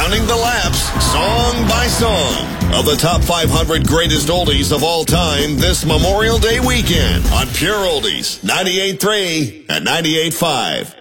running the laps, song by song, of the top 500 greatest oldies of all time this Memorial Day weekend on Pure Oldies, 98.3 and 98.5.